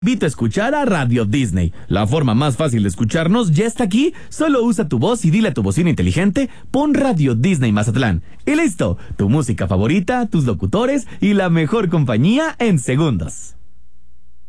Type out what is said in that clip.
Invito a escuchar a Radio Disney. La forma más fácil de escucharnos ya está aquí. Solo usa tu voz y dile a tu bocina inteligente, pon Radio Disney Mazatlán. Y listo, tu música favorita, tus locutores y la mejor compañía en segundos.